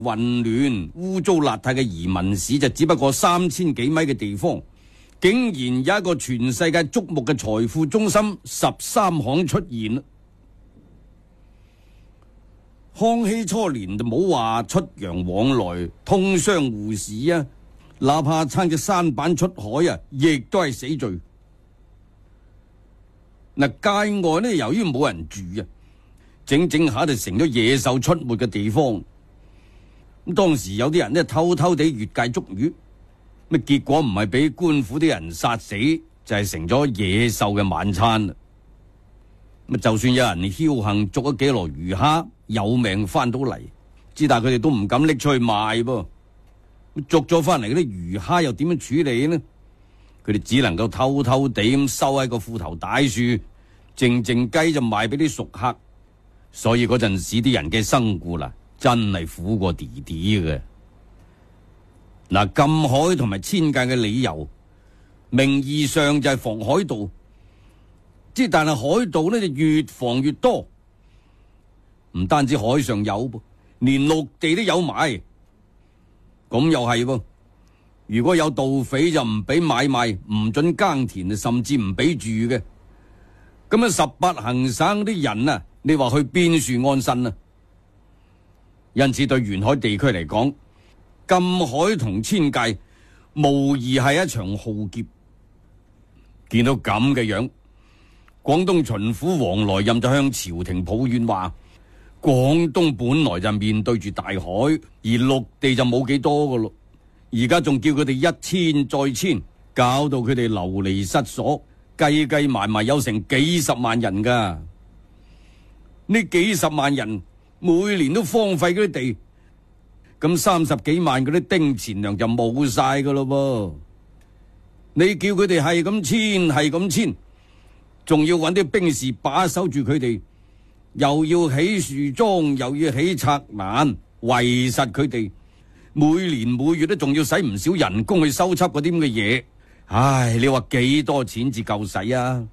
混亂、污糟邋遢嘅移民市就只不過3000幾米嘅地方，竟然有一個全世界矚目嘅財富中心13行出現。康熙初年就冇話出洋往來、通商互市啊，哪怕撐隻舢板出海啊，亦都係死罪。嗱，街外呢，由於冇人住啊，整下就成咗野獸出沒嘅地方。咁當時有啲人呢，偷偷地越界捉魚，咁結果唔係俾官府啲人殺死，就係成咗野獸嘅晚餐啦。咁就算有人僥倖捉咗幾籮魚蝦，有命翻到嚟，之但佢哋都唔敢拎出去賣噃。捉咗翻嚟嗰啲魚蝦又點樣處理呢？佢哋只能夠偷偷地咁收喺個褲頭帶處，靜雞就賣俾啲熟客。所以嗰陣時啲人嘅生活啦，真係苦過弟弟嘅。嗱，禁海同埋遷界嘅理由，名義上就係防海盜，但係海盜呢就越防越多，唔單止海上有噃，連陸地都有埋。咁又係噃，如果有盜匪就唔俾買賣，唔准耕田，甚至唔俾住嘅。咁18行省啲人啊，你話去邊處安身啊？因此對沿海地區嚟講，禁海同遷界無疑係一場浩劫。見到咁嘅樣，廣東巡撫黃來任就向朝廷抱怨話：廣東本來就面對住大海，而陸地就冇幾多噶咯，而家仲叫佢哋一遷再遷，搞到佢哋流離失所，計埋有成幾十萬人噶。呢幾十萬人每年都荒廢嗰啲地，咁30幾萬嗰啲丁錢糧就冇晒噶咯噃。你叫佢哋係咁遷，仲要揾啲兵士把守住佢哋，又要起樹樁，又要起柵欄，圍實佢哋，每年每月都仲要使唔少人工去收葺嗰啲咁嘅嘢。唉，你話幾多錢至夠使啊？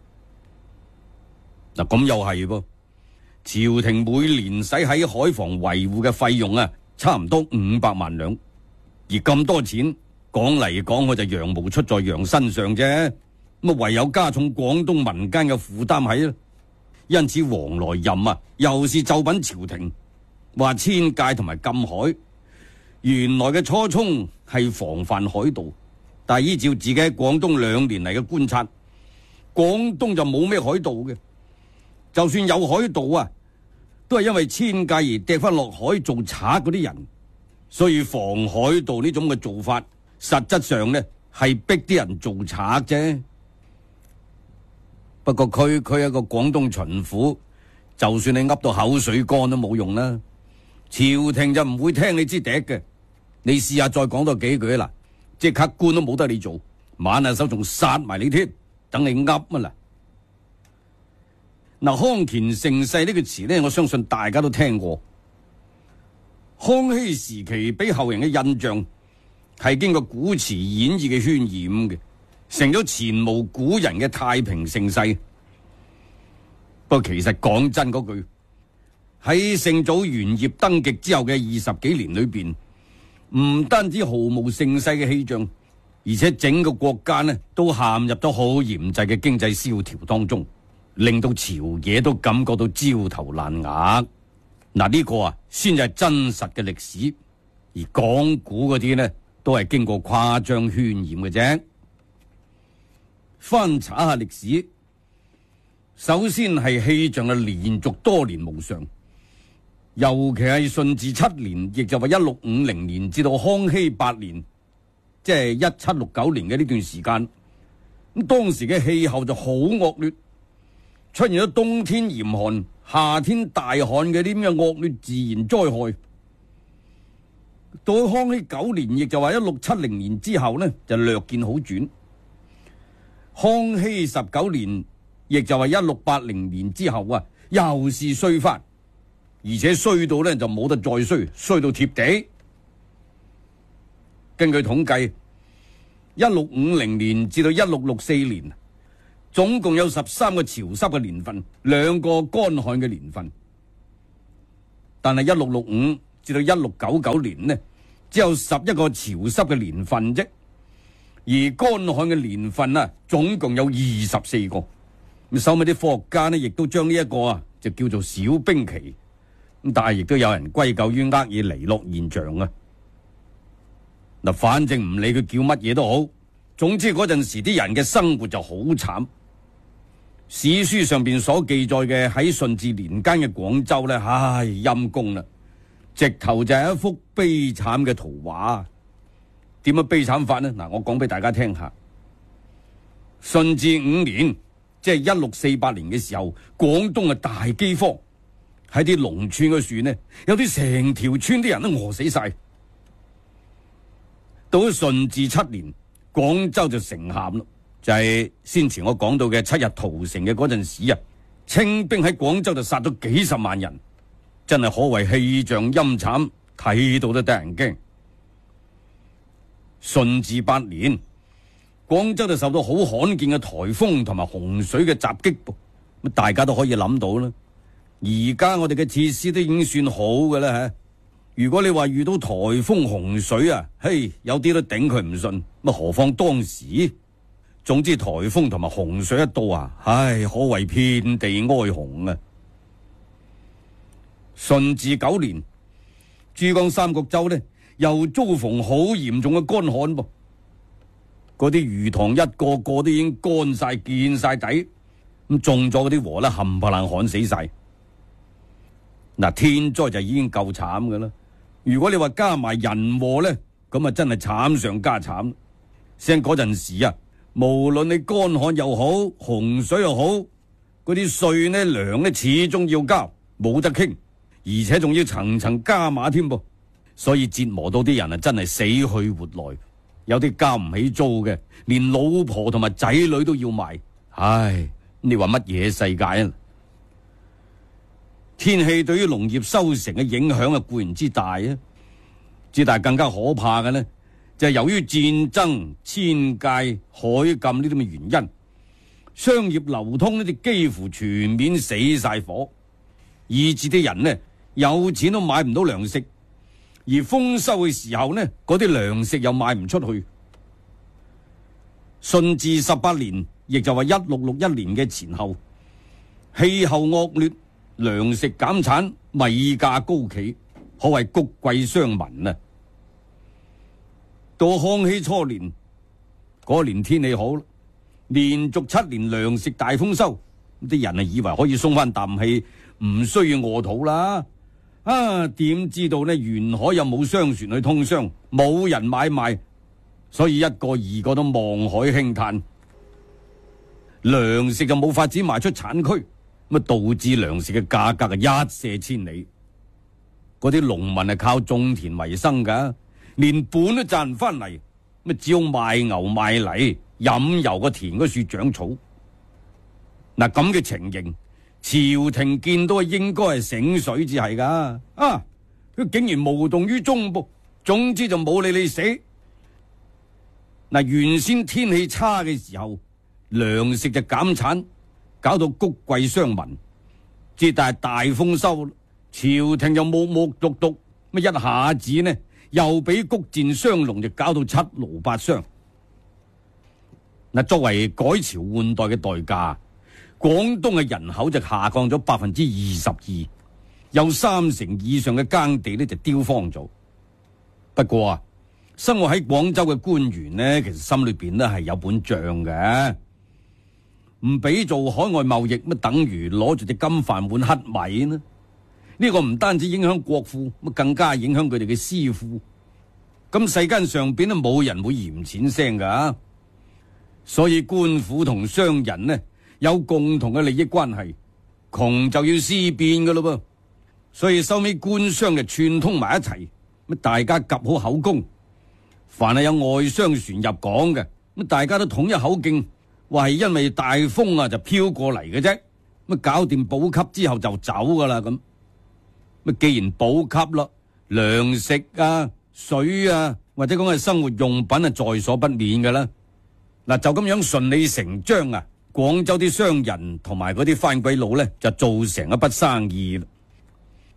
嗱，咁又係噃，朝廷每年使喺海防維護嘅費用啊，差唔多500萬兩，而咁多錢講嚟講去就羊毛出在羊身上啫，咁唯有加重廣東民間嘅負擔喺啦。因此黃來任啊，又是奏稟朝廷，話遷界同埋禁海，原來嘅初衷係防範海盜，但係依照自己喺廣東2年嚟嘅觀察，廣東就冇咩海盜嘅，就算有海盜啊，都係因為遷界而掟翻落海做賊嗰啲人，所以防海盜呢種嘅做法，實質上呢係逼啲人做賊啫。不過區一個廣東巡撫，就算你噏到口水乾都冇用啦，朝廷就唔會聽你支笛嘅。你試下再講多幾句啦，即刻官都冇得你做，晚下手仲殺埋你添，等你噏乜啦？嗱，康乾盛世呢個詞呢，我相信大家都聽過。康熙時期俾後人嘅印象係經過古詞演義嘅渲染嘅，成咗前無古人嘅太平盛世。不過其實講真嗰句，喺聖祖元業登基之後嘅20幾年裏邊，唔單止毫無盛世嘅氣象，而且整個國家呢都陷入咗好嚴厲嘅經濟蕭條當中，令到朝野都感覺到焦頭爛額。嗱，呢個啊先至係真實嘅歷史，而講古嗰啲呢都係經過誇張渲染嘅啫。翻查下歷史，首先係氣象嘅連續多年無常，尤其係順治7年，亦就話1650年至到康熙8年，即係1769年嘅呢段時間，咁當時嘅氣候就好惡劣，出現咗冬天嚴寒、夏天大旱嘅啲咁嘅惡劣自然災害。到康熙9年，亦就話1670年之後呢，就略見好轉。康熙19年，亦就係1680年之後啊，又是衰翻，而且衰到呢就冇得再衰，衰到貼地。根據統計，1650年至到1664年，總共有13個潮濕嘅年份，2個乾旱嘅年份。但係1665 至到1699年呢，只有11個潮濕嘅年份啫，而乾旱嘅年份啊，總共有24個。咁收尾啲科學家呢，亦都將呢一個啊，就叫做小冰期。咁但係亦都有人歸咎於厄爾尼諾現象啊。嗱，反正唔理佢叫乜嘢都好，總之嗰陣時啲人嘅生活就好慘。史書上邊所記載嘅喺順治年間嘅廣州呢，唉，陰公啦，直頭就係一幅悲慘嘅圖畫。點樣悲慘法呢？嗱，我講俾大家聽下。順治5年，即係1648年嘅時候，廣東嘅大饑荒，喺啲農村嘅樹呢，有啲成條村啲人都餓死晒。到咗順治7年，廣州就城陷啦。就係先前我講到嘅7日屠城嘅嗰陣時啊，清兵喺廣州就殺咗幾十萬人，真係可謂氣象陰慘，睇到都得人驚。順治8年，廣州就受到好罕見嘅颱風同埋洪水嘅襲擊噃，咁大家都可以諗到啦。而家我哋嘅設施都已經算好嘅啦吓，如果你話遇到颱風洪水啊，嘿，有啲都頂佢唔順，乜何況當時？總之颱風同埋洪水一到啊，唉，可謂遍地哀鴻啊！順治9年，珠江三角洲呢又遭逢好嚴重嘅乾旱噃，嗰啲魚塘一個個都已經乾晒見晒底，咁種咗嗰啲禾呢冚唪唥旱死晒。嗱，天災就已經夠慘噶啦，如果你話加埋人禍呢，咁啊真係慘上加慘。聲嗰陣時啊，無論你乾旱又好，洪水又好，嗰啲稅呢糧呢始終要交，冇得傾，而且仲要層層加碼添噃，所以折磨到啲人啊真係死去活來，有啲交唔起租嘅，連老婆同埋仔女都要賣。唉，你話乜嘢世界啊？天氣對於農業收成嘅影響啊固然之大啊，之但係更加可怕嘅呢，就係由於戰爭、遷界、海禁呢啲咁嘅原因，商業流通呢就幾乎全面死晒火，以致啲人呢有錢都買唔到糧食，而豐收嘅時候呢，嗰啲糧食又賣唔出去。順治18年，亦就話1661年嘅前後，氣候惡劣，糧食減產，米價高企，可謂谷貴傷民啊！到康熙初年，嗰年天氣好，連續7年糧食大豐收，啲人啊以為可以鬆翻啖氣，唔需要餓肚啦。啊，點知道呢？沿海又冇商船去通商，冇人買賣，所以一個二個都望海興嘆，糧食就冇法子賣出產區，咁導致糧食嘅價格啊一瀉千里。嗰啲農民係靠種田為生噶，連本都賺唔翻嚟，咁只好賣牛賣泥，任由個田嗰樹長草。嗱，咁嘅情形，朝廷見到應該係醒水至係噶，啊，佢竟然無動於衷噃，總之就冇理你死。嗱，原先天氣差嘅時候，糧食就減產，搞到谷貴傷民，之但係大豐收，朝廷又木木獨獨，乜一下子呢又俾谷賤傷農，就搞到七勞八傷。嗱，作為改朝換代嘅代價，廣東嘅人口就下降咗22%，有30%以上嘅耕地呢就丟荒咗。不過啊，生活喺廣州嘅官員呢，其實心裏邊呢係有本賬嘅，唔俾做海外貿易，乜等於攞住隻金飯碗乞米呢？呢個唔單止影響國庫，乜更加影響佢哋嘅私庫。咁世間上邊都冇人會嫌錢聲噶，所以官府同商人呢有共同嘅利益關係，窮就要思變噶咯噃。所以收尾官商就串通埋一齊，乜大家夾好口供，凡係有外商船入港嘅，乜大家都統一口徑，話係因為大風啊就飄過嚟嘅啫，乜搞掂補給之後就走噶啦咁。乜既然補給咯，糧食啊、水啊，或者講係生活用品啊，在所不免噶啦。嗱，就咁樣順理成章啊，廣州啲商人同埋嗰啲番鬼佬咧就做成一筆生意啦。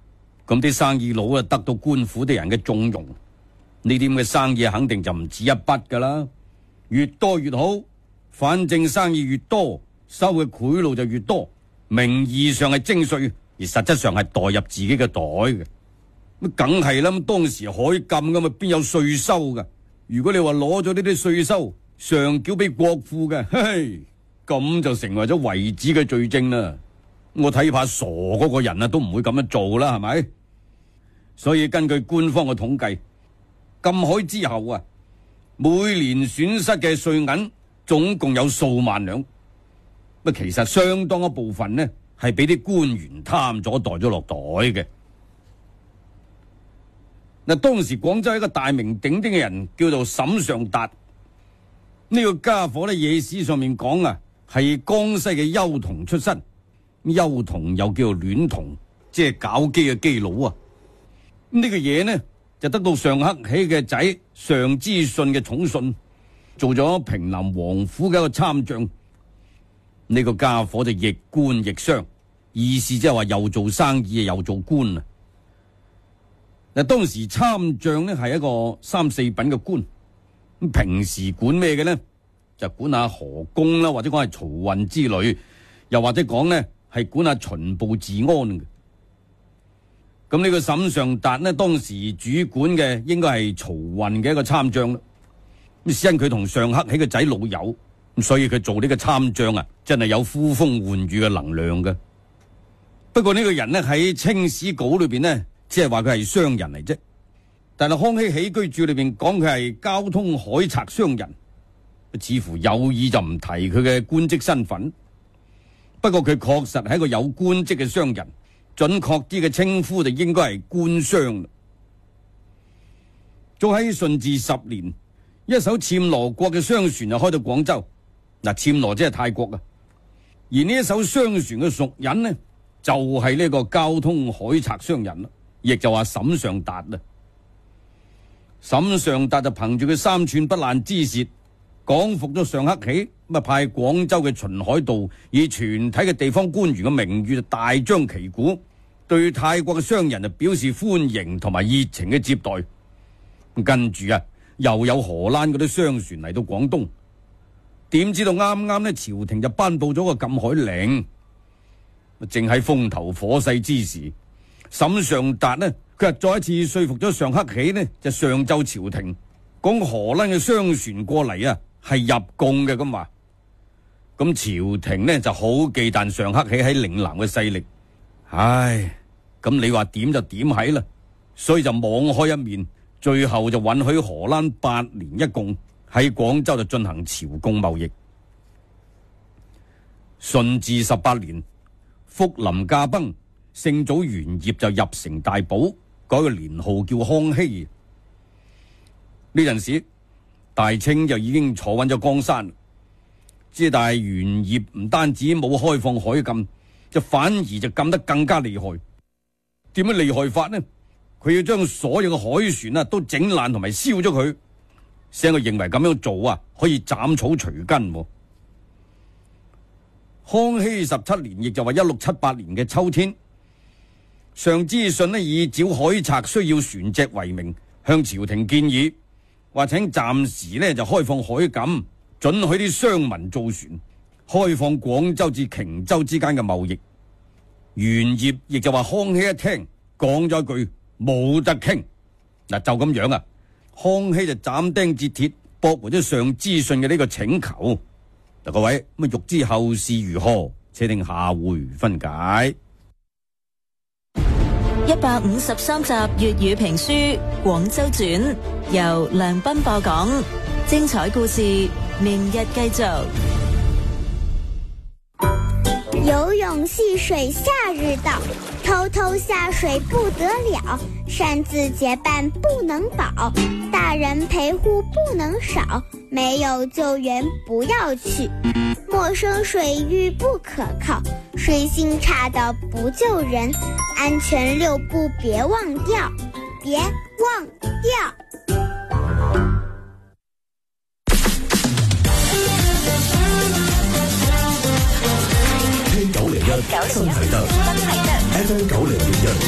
咁啲生意佬啊得到官府啲人嘅縱容，呢啲咁嘅生意肯定就唔止一筆噶啦，越多越好，反正生意越多，收嘅賄賂就越多，名義上係徵稅，而實質上係代入自己嘅袋嘅。咁梗係啦，當時海禁咁啊，邊有稅收噶？如果你話攞咗呢啲稅收上繳俾國庫嘅，嘿，咁就成為咗遺址嘅罪證啦。我睇怕傻嗰個人啊，都唔會咁樣做啦，係咪？所以根據官方嘅統計，禁海之後啊，每年損失嘅稅銀總共有數萬兩。其實相當一部分呢，係俾啲官員貪咗袋咗落袋嘅。嗱，當時廣州一個大名鼎鼎嘅人叫做沈尚達，呢個家伙咧，野史上面講啊，係江西嘅邱同出身，邱同又叫做戀童，即係搞基嘅基佬啊。呢個嘢呢就得到尚克喜嘅仔尚之信嘅寵信，做咗平南王府嘅一個參將。呢個家伙就亦官亦商，意思即係話又做生意又做官啊。嗱，當時參將呢係一個3、4品嘅官，咁平時管咩嘅呢？就管下河工啦，或者講係漕運之類，又或者講呢係管下巡捕治安嘅。咁呢個沈尚達呢，當時主管嘅應該係漕運嘅一個參將啦。咁因佢同尚克喜嘅仔老友，咁所以佢做呢個參將啊，真係有呼風喚雨嘅能量嘅。不過呢個人呢，喺清史稿裏邊呢，即係話佢係商人嚟啫。但係康熙起居注裏邊講佢係交通海賊商人，似乎有意就唔提佢嘅官職身份。不過佢確實係一個有官職嘅商人。準確啲嘅稱呼就應該係官商。早喺順治10年，一艘暹羅國嘅商船就開到廣州。嗱，暹羅即係泰國啊。而呢一艘商船嘅屬人呢，就係呢個交通海賊商人啦，亦就話沈尚達啦。沈尚達就憑住佢3寸不爛之舌，講服咗尚克喜，咁派廣州嘅巡海道以全體嘅地方官員嘅名譽就大張旗鼓，對泰國嘅商人就表示歡迎同埋熱情嘅接待。跟住啊，又有荷蘭嗰啲商船嚟到廣東，點知道啱啱呢朝廷就頒布咗個禁海令。正喺風頭火勢之時，沈尚達呢，佢又再一次說服咗尚克喜呢，就上奏朝廷，講荷蘭嘅商船過嚟啊係入貢嘅咁話。咁朝廷呢就好忌憚尚克喜喺嶺南嘅勢力，唉。咁你話點就點喺啦，所以就網開一面，最後就允許荷蘭8年一貢喺廣州就進行朝貢貿易。順治18年，福臨駕崩，聖祖元業就入城大寶，改個年號叫康熙。呢陣時，大清就已經坐穩咗江山，但係元業唔單止冇開放海禁，就反而就禁得更加厲害。點樣厲害法呢？佢要將所有嘅海船啊都整爛同埋燒咗佢，使我認為咁樣做啊可以斬草除根。康熙17年，亦就話1678年嘅秋天，尚之信呢以剿海賊需要船隻為名，向朝廷建議，話請暫時呢就開放海禁，准許啲商民造船，開放廣州至瓊州之間嘅貿易。元業亦就話康熙一聽，講咗一句冇得傾。嗱，就咁樣啊，康熙就斬釘截鐵駁回咗尚之信嘅呢個請求。嗱，各位咁欲知後事如何，且聽下回分解。 153集粵語評書《廣州傳》，由梁斌播講，精彩故事明日繼續。 游泳戏水夏日到，偷偷下水不得了，擅自结伴不能保，大人陪护不能少，没有救援不要去，陌生水域不可靠，水性差到不救人，安全6步别忘掉，别忘掉。 聽901新啟德 FM 901